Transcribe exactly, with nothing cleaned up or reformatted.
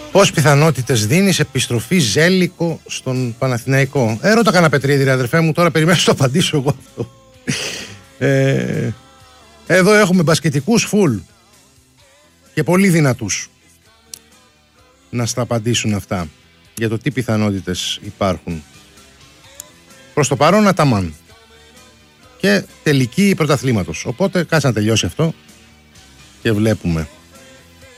Πώς πιθανότητες δίνεις επιστροφή Ζέλικο στον Παναθηναϊκό? Ε, ρώτα κανένα Πετρίδη, ρε αδερφέ μου, τώρα περιμένω να το απαντήσω εγώ αυτό. Ε, εδώ έχουμε μπασκετικούς φουλ και πολύ δυνατούς να στα απαντήσουν αυτά για το τι πιθανότητες υπάρχουν. Προς το παρόν Αταμάν και τελική πρωταθλήματος. Οπότε κάτσε να τελειώσει αυτό και βλέπουμε.